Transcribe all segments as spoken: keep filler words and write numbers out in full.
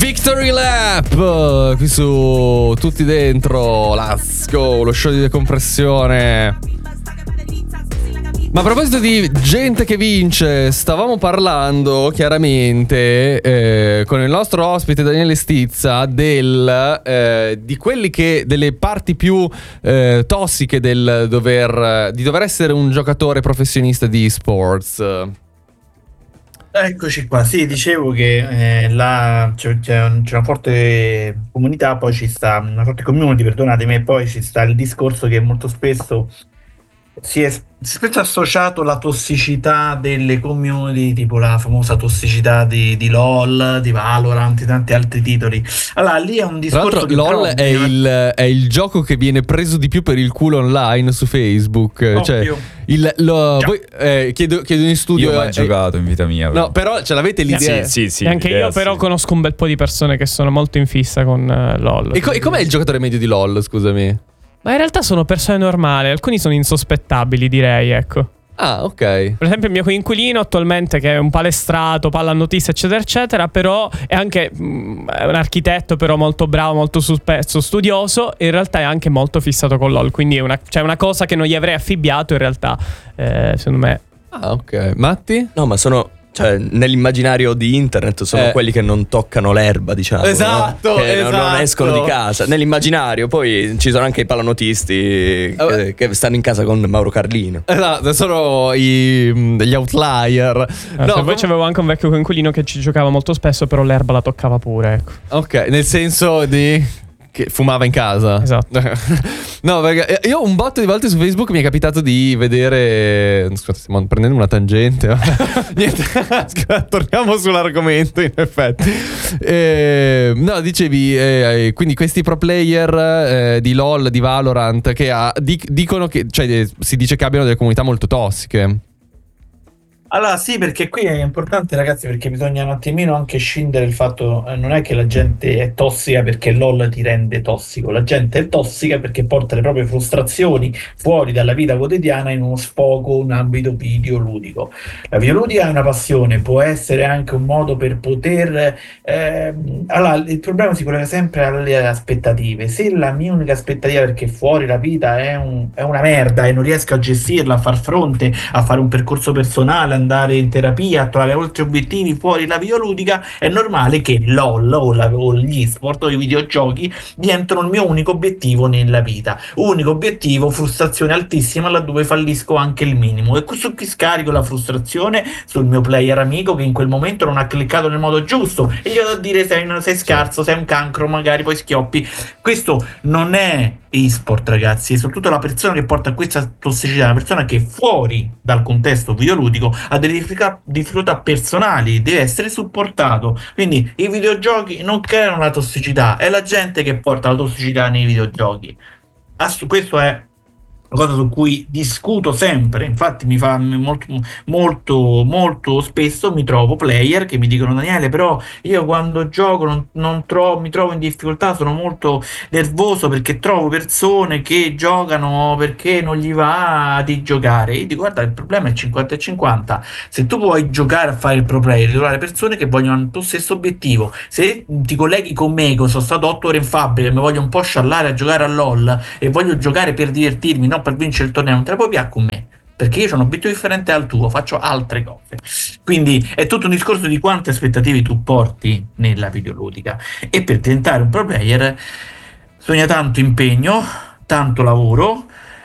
Victory Lap qui su Tutti Dentro. Let's go, lo show di decompressione. Ma a proposito di gente che vince, stavamo parlando chiaramente eh, con il nostro ospite Daniele Stizza del, eh, di quelli che delle parti più eh, tossiche del dover di dover essere un giocatore professionista di esports. Eccoci qua, sì, dicevo che eh, là c'è, c'è, un- c'è una forte comunità, poi ci sta una forte community, perdonatemi, e poi ci sta il discorso che molto spesso si è, si è spesso associato la tossicità delle community, tipo la famosa tossicità di, di LOL, di Valorant, di tanti altri titoli. Allora, lì è un Tra discorso l'altro che LOL però è bisogna- il, è il gioco che viene preso di più per il culo online su Facebook. Cioè, Ovvio. il, lo, Già. voi, eh, chiedo, chiedo in studio. Io ho mai eh, giocato in vita mia. No, però ce l'avete l'idea. Sì, sì, sì. E anche l'idea io però sì. conosco un bel po' di persone che sono molto in fissa con eh, LOL. E, co- e com'è il giocatore medio di LOL, scusami? Ma in realtà sono persone normali, alcuni sono insospettabili, direi, ecco. Ah, ok. Per esempio il mio coinquilino attualmente, che è un palestrato, palla notista eccetera eccetera, però è anche mm, è un architetto però molto bravo, molto sul pezzo, studioso, e in realtà è anche molto fissato con LOL, quindi è una, cioè una cosa che non gli avrei affibbiato in realtà, eh, secondo me. Ah, ok. Matti? No, ma sono, cioè, nell'immaginario di internet sono Eh. quelli che non toccano l'erba, diciamo. no? Esatto, Che non- non esatto. escono di casa. Nell'immaginario, poi ci sono anche i pallanotisti Vabbè. che, che stanno in casa con Mauro Carlino. Esatto, sono i, gli outlier. No, No, poi com- c'avevo anche un vecchio coinquilino che ci giocava molto spesso, però l'erba la toccava pure, ecco. ok, nel senso di che fumava in casa. Esatto. No, perché io un botto di volte su Facebook mi è capitato di vedere. Scusate, stiamo prendendo una tangente. Niente, scusa, torniamo sull'argomento. In effetti, Eh, no, dicevi, eh, quindi questi pro player eh, di LOL, di Valorant, che ha- dic- dicono che, cioè, eh, si dice che abbiano delle comunità molto tossiche. Allora sì, perché qui è importante, ragazzi, perché bisogna un attimino anche scindere il fatto, eh, non è che la gente è tossica perché LOL ti rende tossico, la gente è tossica perché porta le proprie frustrazioni fuori dalla vita quotidiana in uno sfogo, un ambito videoludico. La videoludica è una passione, può essere anche un modo per poter... ehm, allora, il problema si collega sempre alle aspettative. Se la mia unica aspettativa, perché fuori la vita è, un- è una merda e non riesco a gestirla, a far fronte, a fare un percorso personale, andare in terapia, a trovare altri obiettivi fuori la videoludica, è normale che LOL o, la- o gli sport o i videogiochi diventano il mio unico obiettivo nella vita. Unico obiettivo, frustrazione altissima laddove fallisco anche il minimo. E su chi scarico la frustrazione? Sul mio player amico che in quel momento non ha cliccato nel modo giusto e gli vado a dire sei, sei scarso, sei un cancro, magari poi schioppi. Questo non è e-sport, ragazzi, e soprattutto la persona che porta a questa tossicità è una persona che fuori dal contesto videoludico ha delle difficoltà, difficoltà personali, deve essere supportato. Quindi i videogiochi non creano la tossicità, è la gente che porta la tossicità nei videogiochi. Ass- questo è una cosa su cui discuto sempre, infatti mi fa molto molto molto spesso mi trovo player che mi dicono: Daniele, però io quando gioco non, non trovo, mi trovo in difficoltà, sono molto nervoso perché trovo persone che giocano perché non gli va di giocare. Io dico: guarda, il problema è cinquanta e cinquanta. Se tu vuoi giocare a fare il pro player, devi trovare persone che vogliono il tuo stesso obiettivo. Se ti colleghi con me, che sono stato otto ore in fabbrica e mi voglio un po' sciallare a giocare a LOL e voglio giocare per divertirmi, non per vincere il torneo, non te la puoi più con me, perché io ho un obiettivo differente dal tuo, faccio altre cose. Quindi è tutto un discorso di quante aspettative tu porti nella videoludica, e per diventare un pro player bisogna tanto impegno, tanto lavoro.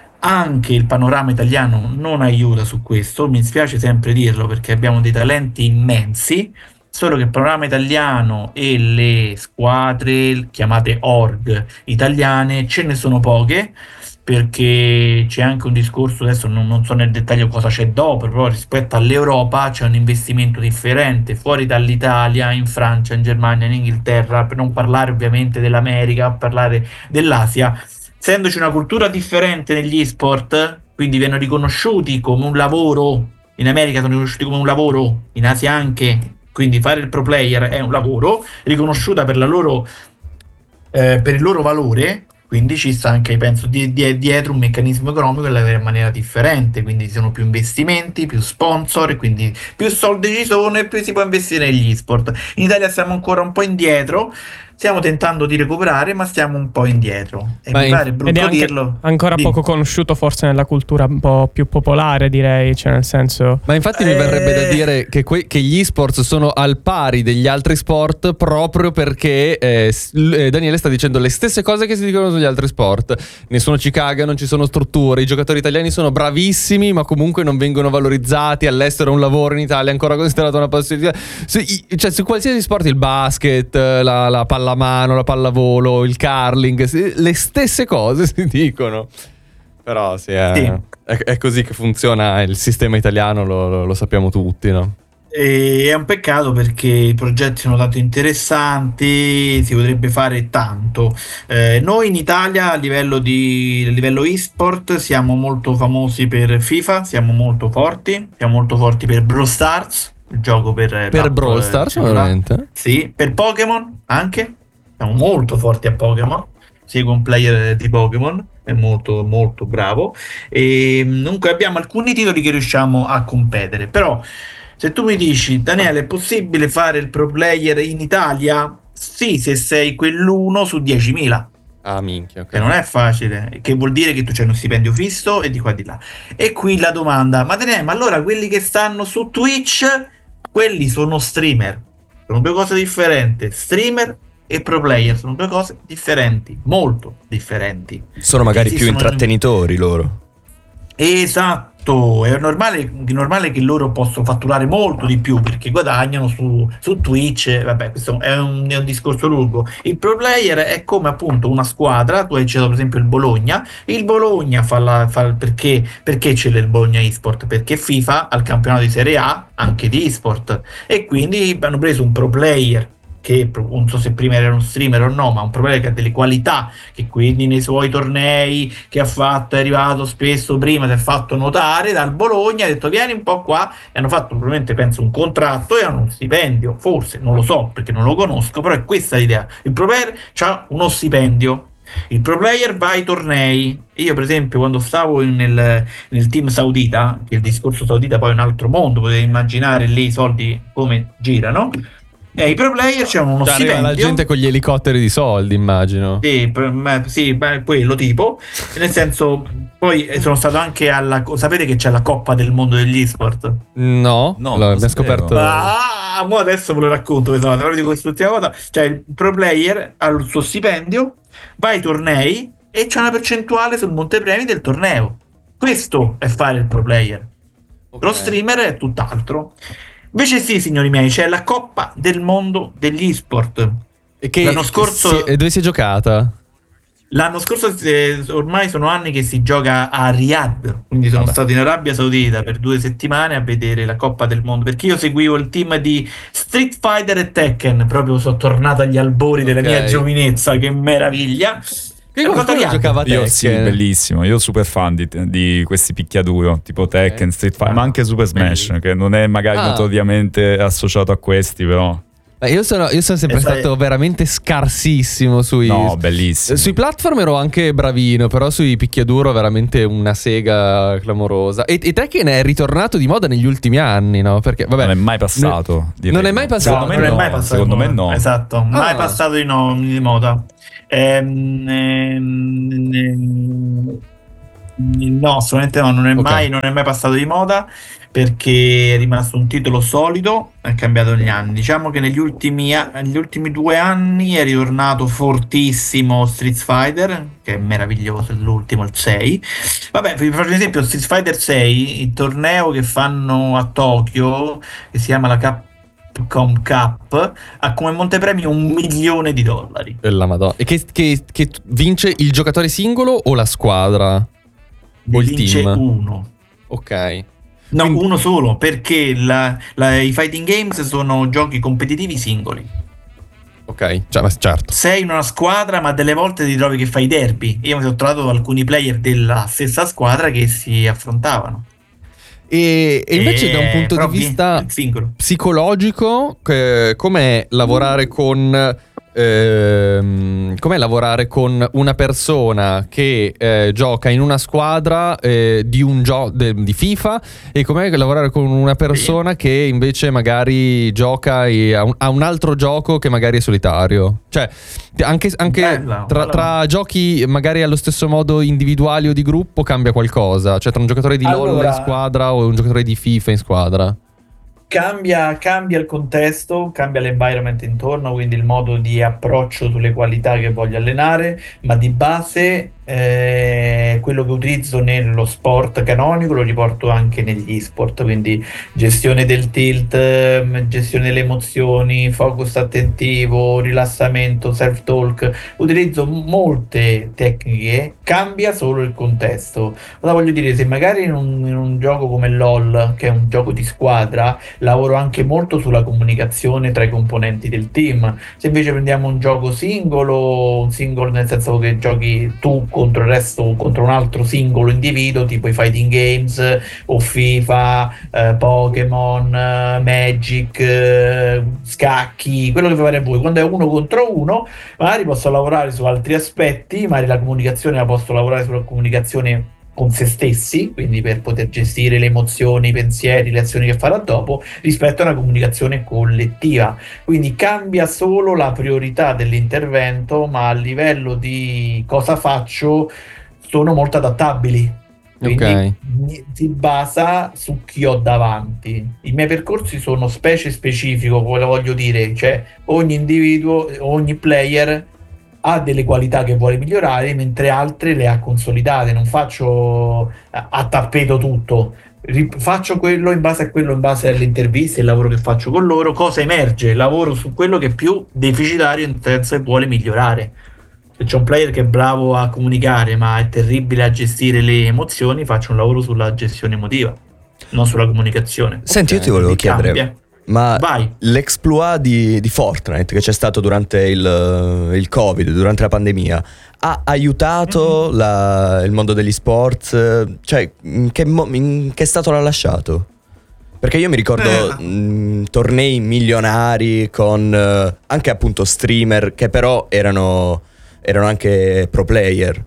Anche il panorama italiano non aiuta su questo, mi spiace sempre dirlo perché abbiamo dei talenti immensi, solo che il panorama italiano e le squadre chiamate org italiane ce ne sono poche, perché c'è anche un discorso, adesso non, non so nel dettaglio cosa c'è dopo, però rispetto all'Europa c'è un investimento differente fuori dall'Italia, in Francia, in Germania, in Inghilterra, per non parlare ovviamente dell'America, parlare dell'Asia. Essendoci una cultura differente negli e-sport, quindi vengono riconosciuti come un lavoro, in America sono riconosciuti come un lavoro, in Asia anche, quindi fare il pro player è un lavoro, riconosciuta per la loro, eh, per il loro valore. quindi ci sta anche, penso, di- di- dietro un meccanismo economico che lavora in maniera differente, quindi ci sono più investimenti, più sponsor, e quindi più soldi ci sono e più si può investire negli e-sport. In Italia siamo ancora un po' indietro, stiamo tentando di recuperare, ma stiamo un po' indietro. E Ma mi in- pare Ed brutto è anche dirlo. ancora Di- poco conosciuto forse nella cultura un po' più popolare, direi, cioè nel senso... Ma infatti mi Eh. verrebbe da dire che, que- che gli e-sports sono al pari degli altri sport proprio perché eh, s- l- eh, Daniele sta dicendo le stesse cose che si dicono sugli altri sport. Nessuno ci caga, non ci sono strutture, i giocatori italiani sono bravissimi ma comunque non vengono valorizzati, all'estero è un lavoro, in Italia è ancora considerato una possibilità. Su, i- cioè su qualsiasi sport, il basket, la, la pallamano, la pallavolo, il curling, si- le stesse cose si dicono. Però sì, è, Sì. è- è così che funziona il sistema italiano, lo, lo- lo sappiamo tutti, no? E è un peccato perché i progetti sono tanto interessanti, si potrebbe fare tanto. Eh, noi in Italia a livello di a livello e-sport siamo molto famosi per FIFA, siamo molto forti, siamo molto forti per Brawl Stars, il gioco per Per l'app, Brawl eh, Stars, cellulare. veramente? Sì, per Pokémon anche, siamo molto forti a Pokémon. Seguo un player di Pokémon, è molto molto bravo. E mh, comunque abbiamo alcuni titoli che riusciamo a competere. Però, se tu mi dici, Daniele, è possibile fare il pro player in Italia? Sì, se sei quell'uno su diecimila. Ah, minchia, ok. Che non è facile, che vuol dire che tu c'hai uno stipendio fisso e di qua e di là. E qui la domanda, ma Daniele, ma allora quelli che stanno su Twitch, quelli sono streamer. Sono due cose differenti. Streamer e pro player sono due cose differenti, molto differenti. Sono magari più Esistono- intrattenitori loro. Esatto, è normale, è normale che loro possono fatturare molto di più perché guadagnano su, su Twitch. Vabbè, questo è un, è un discorso lungo. Il pro player è come appunto una squadra. Tu hai citato per esempio il Bologna. Il Bologna fa la, fa, perché, perché c'è il Bologna eSport? Perché FIFA ha il campionato di Serie A anche di eSport e quindi hanno preso un pro player che non so se prima era uno streamer o no, ma un problema che ha delle qualità, che quindi nei suoi tornei che ha fatto è arrivato spesso prima, si è fatto notare dal Bologna, ha detto vieni un po' qua, e hanno fatto probabilmente penso un contratto e hanno uno stipendio, forse, non lo so perché non lo conosco, però è questa l'idea. Il pro player ha uno stipendio, il pro player va ai tornei. Io per esempio quando stavo nel, nel team saudita, che il discorso saudita poi è un altro mondo, potete immaginare lì i soldi come girano. E i pro player c'hanno uno Cioè, arriva stipendio. la gente con gli elicotteri di soldi, immagino. Sì, per me- sì, beh, quello tipo. Nel senso, poi sono stato anche alla. Sapete che c'è la Coppa del Mondo degli e-sport? No, No, no non lo abbiamo sapevo. scoperto. Ah, mo adesso ve lo racconto. Però di quest'ultima cosa. Cioè, il pro player ha il suo stipendio, va ai tornei e c'è una percentuale sul montepremi del torneo. Questo è fare il pro player. Lo streamer è tutt'altro. Invece sì, signori miei, c'è la Coppa del Mondo degli e-sport. E che L'anno scorso- si- e dove si è giocata? L'anno scorso eh, ormai sono anni che si gioca a Riyadh, quindi sono Vabbè. stato in Arabia Saudita per due settimane a vedere la Coppa del Mondo, perché io seguivo il team di Street Fighter e Tekken, proprio sono tornato agli albori della Ok. mia giovinezza, che meraviglia. Che Ho fatto qualcuno Riyadh. giocava a Io Tekken. sì, bellissimo. Io super fan di, di questi picchiaduro, tipo Tekken, Street Fighter, ma anche Super Smash, Belli. che non è magari Ah. notoriamente associato a questi, però. Beh, io, sono, io sono sempre E sai- stato veramente scarsissimo sui. No, bellissimo. Sui platform ero anche bravino, però sui picchiaduro veramente una sega clamorosa. E, e Tekken è ritornato di moda negli ultimi anni, no? Perché, vabbè, non è mai passato. non- direi. non è mai passato. Secondo me non è no. mai passato Secondo di me moda. no. Esatto, mai Ah. passato di, no- di moda. Ehm, ehm, ehm, no, assolutamente no, non è, Ok. mai, non è mai passato di moda perché è rimasto un titolo solido, è cambiato negli anni. Diciamo che negli ultimi, a- negli ultimi due anni è ritornato fortissimo Street Fighter, che è meraviglioso, l'ultimo, il sei. Vabbè, vi faccio un esempio, Street Fighter sei, il torneo che fanno a Tokyo, che si chiama la Capcom Cup, ha come montepremio un milione di dollari. Della Madonna. E che, che- che vince il giocatore singolo o la squadra? O il Vince team? uno. Ok. No, Quindi- uno solo, perché la- la- i fighting games sono giochi competitivi singoli. Ok, cioè, ma certo. Sei in una squadra, ma delle volte ti trovi che fai derby. Io mi sono trovato alcuni player della stessa squadra che si affrontavano. E, e invece Eh, da un punto però di vi- vista il singolo. psicologico, che- com'è lavorare con ehm, com'è lavorare con una persona che eh, gioca in una squadra eh, di un gioco di FIFA, e com'è lavorare con una persona che invece magari gioca e a, un, a un altro gioco che magari è solitario? Cioè anche, anche Bella, tra, bella. tra giochi magari allo stesso modo individuali o di gruppo cambia qualcosa? Cioè tra un giocatore di LoL Allora- in squadra o un giocatore di FIFA in squadra? Cambia, cambia il contesto, cambia l'environment intorno, quindi il modo di approccio sulle qualità che voglio allenare, ma di base eh, quello che utilizzo nello sport canonico lo riporto anche negli e-sport, quindi gestione del tilt, ehm, gestione delle emozioni, focus attentivo, rilassamento, self-talk. Utilizzo molte tecniche, cambia solo il contesto. Cosa voglio dire? Se magari in un, in un gioco come LoL, che è un gioco di squadra, lavoro anche molto sulla comunicazione tra i componenti del team. Se invece prendiamo un gioco singolo, un singolo nel senso che giochi tu contro il resto o contro un altro singolo individuo, tipo i fighting games o FIFA, eh, Pokémon, eh, Magic, eh, scacchi, quello che vi pare a voi. Quando è uno contro uno, magari posso lavorare su altri aspetti, magari la comunicazione la posso lavorare sulla comunicazione con se stessi, quindi per poter gestire le emozioni, i pensieri, le azioni che farò dopo, rispetto a una comunicazione collettiva. Quindi cambia solo la priorità dell'intervento, ma a livello di cosa faccio sono molto adattabili. Quindi Ok. mi- si basa su chi ho davanti. I miei percorsi sono specie specifico, come lo voglio dire, cioè ogni individuo, ogni player ha delle qualità che vuole migliorare, mentre altre le ha consolidate. Non faccio a, a tappeto tutto, Ri- faccio quello in base a quello, in base alle interviste, il lavoro che faccio con loro, cosa emerge, lavoro su quello che è più deficitario, in senso che vuole migliorare. Se c'è un player che è bravo a comunicare ma è terribile a gestire le emozioni, faccio un lavoro sulla gestione emotiva, non sulla comunicazione. Senti, io ti volevo Quindi chiedere, cambia. ma Vai. l'exploit di, di Fortnite che c'è stato durante il, il Covid, durante la pandemia, ha aiutato la- il mondo degli sport? Cioè, in che, mo- in che stato l'ha lasciato? Perché io mi ricordo Eh. mh, tornei milionari con eh, anche appunto streamer che però erano, erano anche pro player.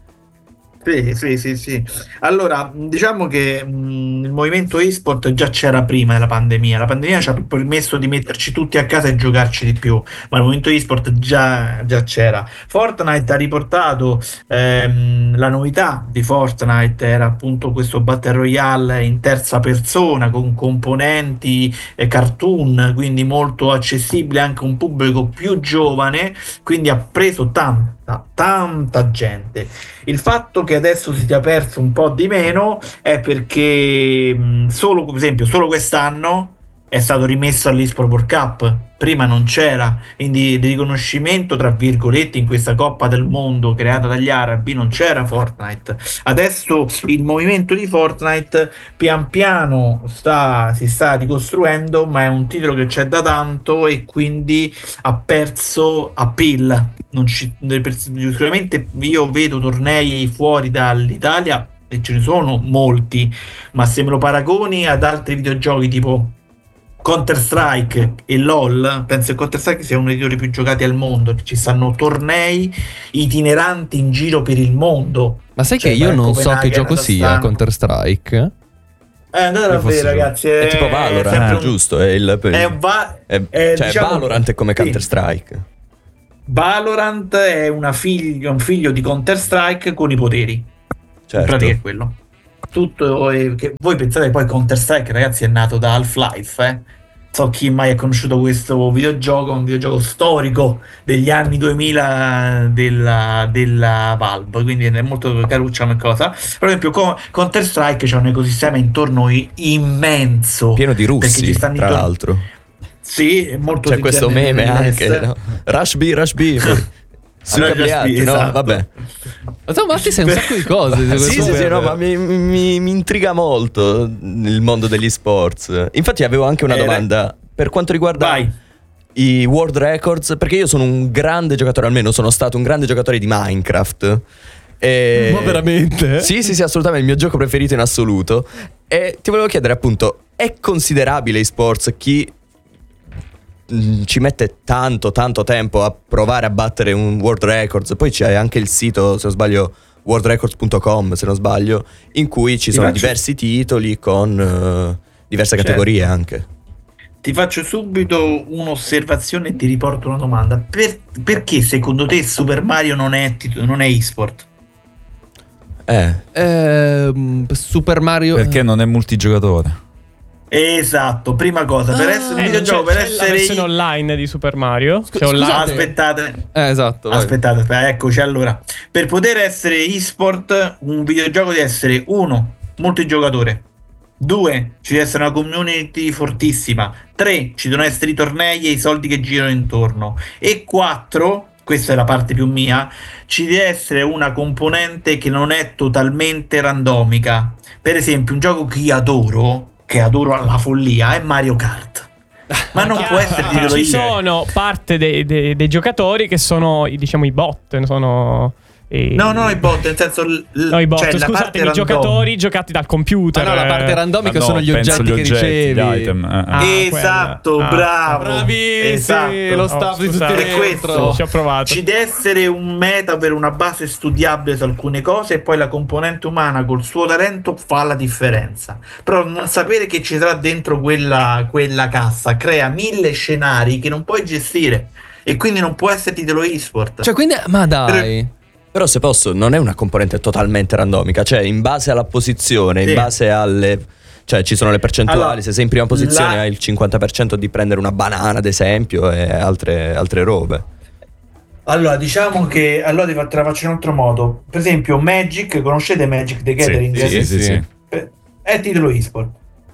Sì, sì, sì, sì. Allora, mh, diciamo che mh, il movimento e-sport già c'era prima della pandemia. La pandemia ci ha permesso di metterci tutti a casa e giocarci di più, ma il movimento e-sport già, già c'era. Fortnite ha riportato ehm, la novità di Fortnite era appunto questo Battle Royale in terza persona con componenti eh, cartoon, quindi molto accessibile anche a un pubblico più giovane, quindi ha preso tanta, tanta gente. Il fatto che adesso si sia perso un po' di meno è perché mh, solo, per esempio, solo quest'anno è stato rimesso all'eSport World Cup. Prima non c'era, quindi di riconoscimento tra virgolette in questa Coppa del Mondo creata dagli arabi non c'era Fortnite. Adesso il movimento di Fortnite pian piano sta, si sta ricostruendo, ma è un titolo che c'è da tanto e quindi ha perso appeal. Non ci, sicuramente io vedo tornei fuori dall'Italia e ce ne sono molti, ma se me lo paragoni ad altri videogiochi tipo Counter-Strike e LoL, penso che Counter-Strike sia uno dei titoli più giocati al mondo. Ci stanno tornei itineranti in giro per il mondo. Ma sai Cioè, che io vai a non so che Copenaghen, gioco ad sia Astana. Counter-Strike? Eh, andate a Forse vedere, ragazzi. È tipo Valorant, sempre un- giusto? È il, è un va- è- è, cioè diciamo- Valorant è come sì. Counter-Strike. Valorant è una figlia, un figlio di Counter-Strike con i poteri. In Certo. pratica è quello. Tutto è- che voi pensate che poi Counter-Strike, ragazzi, è nato da Half-Life, eh? So chi mai ha conosciuto questo videogioco, un videogioco storico degli anni duemila della, della Valve, quindi è molto caruccia come cosa. Per esempio con Counter-Strike c'è un ecosistema intorno i- immenso. Pieno di perché ci russi, stanno tra intorno- l'altro. Sì, è molto C'è di questo genere meme M L S. anche, no? Rush B, Rush B. Su Rush cagliati, B, no? esatto. Vabbè. Ma ti sai un sacco di cose. Sì, sì, sì, no, ma mi, mi- mi intriga molto il mondo degli sports. Infatti avevo anche una Eh, domanda per quanto riguarda Vai. i world records, perché io sono un grande giocatore, almeno sono stato un grande giocatore di Minecraft. E... Ma veramente? Sì, sì, sì, assolutamente, il mio gioco preferito in assoluto. E ti volevo chiedere appunto, è considerabile eSports chi mh, ci mette tanto tanto tempo a provare a battere un world records. Poi c'è anche il sito, se non sbaglio, world records punto com, se non sbaglio, in cui ci Ti sono faccio- diversi titoli con eh, diverse Certo. categorie anche. Ti faccio subito un'osservazione e ti riporto una domanda. Per- perché secondo te Super Mario non è, tit- non è eSport? Eh, Ehm, Super Mario. Perché non è multigiocatore. Esatto, prima cosa, per Ah, essere un Eh, videogioco, c'è, per c'è la essere... versione online di Super Mario. Scu- C'è online. scusate. Aspettate, Eh, esatto. vai. aspettate, aspettate, eccoci allora. Per poter essere eSport, un videogioco deve essere uno, multigiocatore. Due, ci deve essere una community fortissima. Tre, ci devono essere i tornei e i soldi che girano intorno. E quattro, questa è la parte più mia, ci deve essere una componente che non è totalmente randomica. Per esempio, un gioco che io adoro, che adoro alla follia, è Mario Kart. Ma non può essere Perché titolo ci eSport. sono parte dei, dei- dei giocatori che sono i- diciamo i bot, sono i- No, no, i bot, nel senso l- l- No, i bot, cioè, la scusate, parte i random. giocatori giocati dal Ma computer. no, la parte eh. randomica Ah, no, sono gli penso oggetti gli che oggetti, ricevi. gli item, eh, eh. Ah, Esatto, quella. Ah, bravo. Bravissimi, Esatto. lo Oh, staff di tutti scusate. È dentro. questo. Ci ho provato. Ci deve essere un meta per una base studiabile su alcune cose e poi la componente umana col suo talento fa la differenza. Però non sapere che ci sarà dentro quella, quella cassa crea mille scenari che non puoi gestire e quindi non può essere titolo eSport. Cioè, quindi, ma dai. però se posso, non è una componente totalmente randomica, cioè in base alla posizione, Sì. in base alle... Cioè ci sono le percentuali, Allora, se sei in prima posizione la- hai il cinquanta per cento di prendere una banana ad esempio e altre, altre robe. Allora, diciamo che allora ti fa- te la faccio in un altro modo. Per esempio, Magic, conoscete Magic the Gathering? Sì, sì, sì, sì. Eh, È titolo eSport.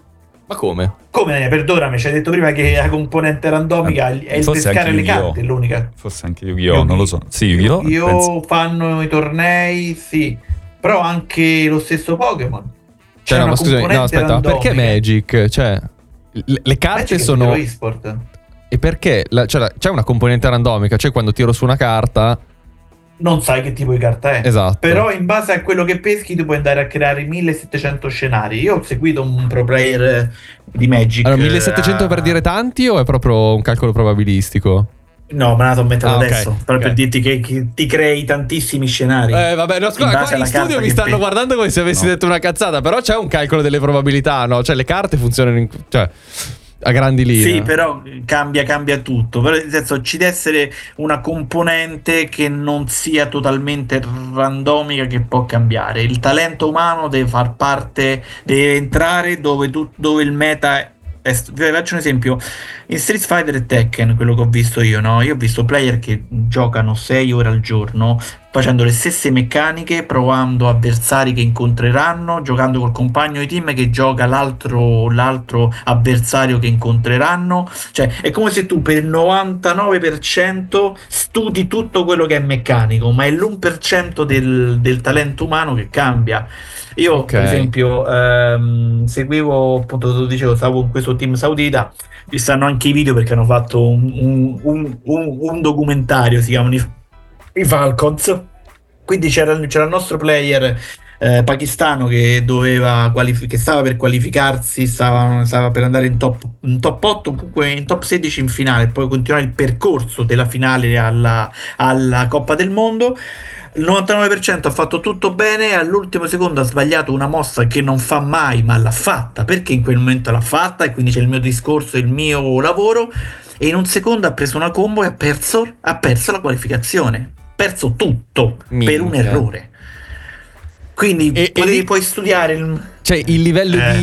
Ma come? Come? Perdonami, ci hai detto prima che la componente randomica è il Forse pescare anche le Yu-Gi-Oh! carte, è l'unica. Forse anche Yu-Gi-Oh! Non lo so. Sì, Yu-Gi-Oh! Io penso- fanno i tornei, sì, però anche lo stesso Pokémon. C'è Cioè, no, una ma scusami, no, componente aspetta, perché randomica. Magic? Cioè, le, le carte Magic è sono. titolo eSport. E perché? La- cioè, la- c'è una componente randomica, cioè quando tiro su una carta. Non sai che tipo di carta è. Esatto. Però in base a quello che peschi tu puoi andare a creare millesettecento scenari. Io ho seguito un pro player eh, di Magic. Allora, millesettecento eh, per dire tanti o è proprio un calcolo probabilistico? No, me la sto mettendo Ah, ok, adesso. Però ok. per dirti che, che ti crei tantissimi scenari. Eh, vabbè, no, In scusa, base qua in alla studio carta mi che stanno pe- guardando come se avessi No. detto una cazzata, però c'è un calcolo delle probabilità, no? Cioè, le carte funzionano in, cioè, a grandi linee. Sì, però cambia, cambia tutto. Però nel senso ci deve essere una componente che non sia totalmente randomica che può cambiare. Il talento umano deve far parte, deve entrare dove, tu, dove il meta è. Vi faccio un esempio. In Street Fighter e Tekken, quello che ho visto io, no? Io ho visto player che giocano sei ore al giorno facendo le stesse meccaniche, provando avversari che incontreranno, giocando col compagno di team che gioca l'altro, l'altro avversario che incontreranno. Cioè, è come se tu per il novantanove per cento studi tutto quello che è meccanico, ma è l'uno per cento del, del talento umano che cambia. Io, Ok. per esempio, ehm, seguivo, appunto, te lo dicevo, stavo in questo team saudita. Ci stanno anche i video perché hanno fatto un, un- un- un- un documentario, si chiamano i, i Falcons. Quindi c'era, c'era il nostro player eh, pakistano che doveva qualifi- che stava per qualificarsi, stava, stava per andare in top, in top otto, comunque in top sedici in finale, poi continuare il percorso della finale alla, alla Coppa del Mondo. Il novantanove per cento ha fatto tutto bene, all'ultimo secondo ha sbagliato una mossa che non fa mai, ma l'ha fatta perché in quel momento l'ha fatta, e quindi c'è il mio discorso, il mio lavoro, e in un secondo ha preso una combo e ha perso, ha perso la qualificazione, ha perso tutto per un Minchia. errore. Quindi E- e potevi lì- poi studiare il... Cioè, il livello Eh. di